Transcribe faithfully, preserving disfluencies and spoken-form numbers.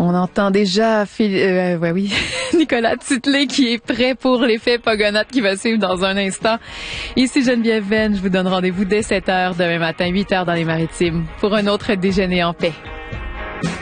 On entend déjà Phil, euh, ouais, oui, Nicolas Titley qui est prêt pour l'effet Pogonates qui va suivre dans un instant. Ici Geneviève Venn, je vous donne rendez-vous dès sept heures demain matin, huit heures dans les Maritimes pour un autre déjeuner en paix.